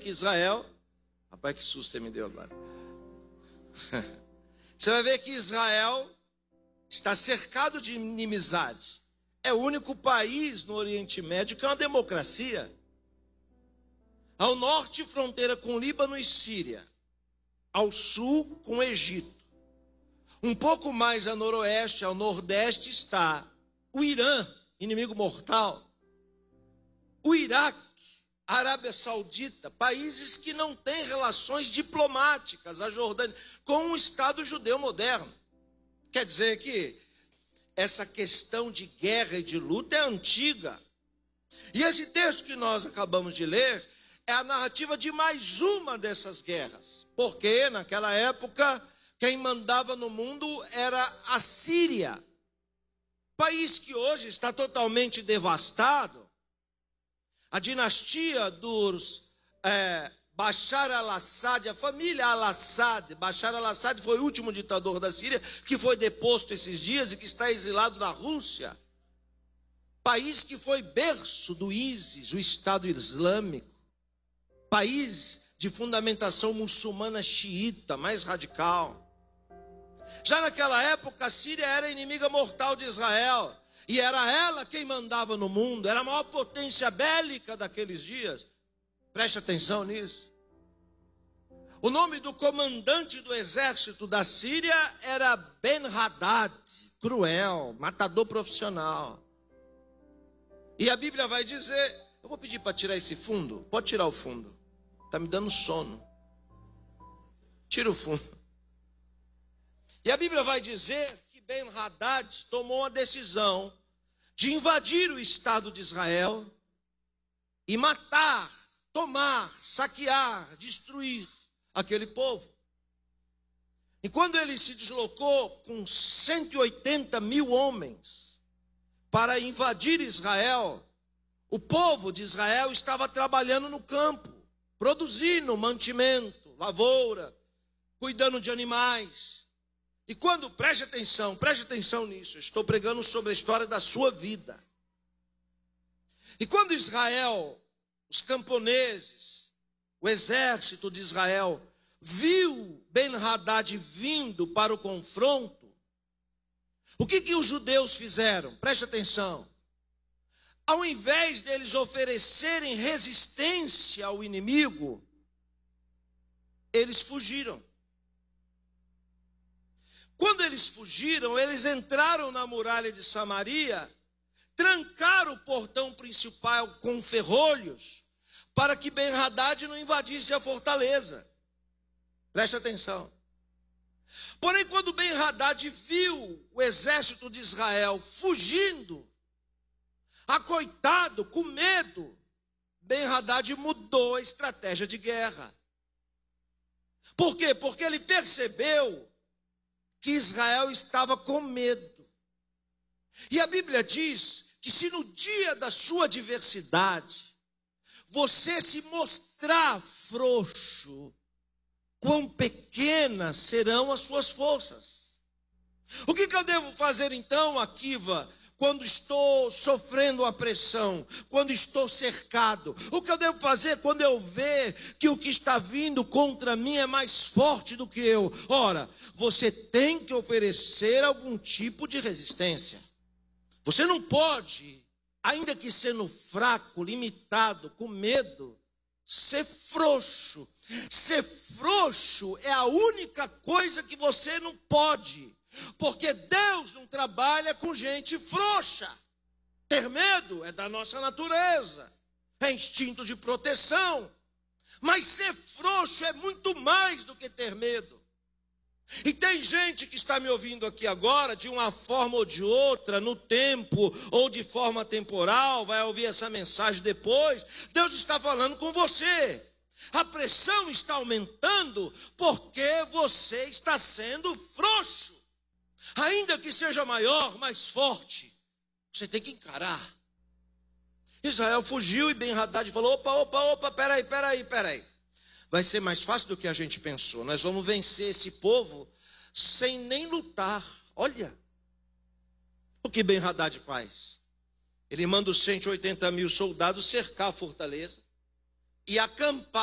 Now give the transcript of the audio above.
que Israel... Rapaz, que susto você me deu agora. Você vai ver que Israel está cercado de inimizade. É o único país no Oriente Médio que é uma democracia. Ao norte, fronteira com Líbano e Síria. Ao sul, com o Egito. Um pouco mais a noroeste, ao nordeste, está o Irã, inimigo mortal. O Iraque, a Arábia Saudita, países que não têm relações diplomáticas, a Jordânia, com o Estado judeu moderno. Quer dizer que essa questão de guerra e de luta é antiga. E esse texto que nós acabamos de ler é a narrativa de mais uma dessas guerras. Porque naquela época, quem mandava no mundo era a Síria. País que hoje está totalmente devastado. A dinastia dos Bashar al-Assad, a família al-Assad. Bashar al-Assad foi o último ditador da Síria, que foi deposto esses dias e que está exilado na Rússia. País que foi berço do ISIS, o Estado Islâmico. País de fundamentação muçulmana xiita, mais radical. Já naquela época, a Síria era inimiga mortal de Israel. E era ela quem mandava no mundo. Era a maior potência bélica daqueles dias. Preste atenção nisso. O nome do comandante do exército da Síria era Ben-Hadad. Cruel, matador profissional. E a Bíblia vai dizer... Eu vou pedir para tirar esse fundo. Pode tirar o fundo. Está me dando sono. Tira o fundo. E a Bíblia vai dizer que Ben-Hadad tomou a decisão de invadir o Estado de Israel e matar, tomar, saquear, destruir aquele povo. E quando ele se deslocou com 180 mil homens para invadir Israel, o povo de Israel estava trabalhando no campo, produzindo mantimento, lavoura, cuidando de animais. E quando, preste atenção nisso, eu estou pregando sobre a história da sua vida. E quando Israel, os camponeses, o exército de Israel, viu Ben-Hadad vindo para o confronto, o que os judeus fizeram? Preste atenção. Ao invés deles oferecerem resistência ao inimigo, eles fugiram. Quando eles fugiram, eles entraram na muralha de Samaria, trancaram o portão principal com ferrolhos, para que Ben-Hadad não invadisse a fortaleza. Preste atenção. Porém, quando Ben-Hadad viu o exército de Israel fugindo, acoitado, com medo, Ben-Hadad mudou a estratégia de guerra. Por quê? Porque ele percebeu que Israel estava com medo. E a Bíblia diz que se no dia da sua adversidade, você se mostrar frouxo, quão pequenas serão as suas forças. O que eu devo fazer então, Akiva, quando estou sofrendo a pressão, quando estou cercado? O que eu devo fazer quando eu ver que o que está vindo contra mim é mais forte do que eu? Ora, você tem que oferecer algum tipo de resistência. Você não pode, ainda que sendo fraco, limitado, com medo, ser frouxo. Ser frouxo é a única coisa que você não pode. Porque Deus não trabalha com gente frouxa. Ter medo é da nossa natureza, é instinto de proteção. Mas ser frouxo é muito mais do que ter medo. E tem gente que está me ouvindo aqui agora, de uma forma ou de outra, no tempo ou de forma temporal, vai ouvir essa mensagem depois. Deus está falando com você. A pressão está aumentando porque você está sendo frouxo. Ainda que seja maior, mais forte, você tem que encarar. Israel fugiu e Ben-Hadad falou, opa, peraí. Vai ser mais fácil do que a gente pensou. Nós vamos vencer esse povo sem nem lutar. Olha o que Ben-Hadad faz. Ele manda os 180 mil soldados cercar a fortaleza e acampar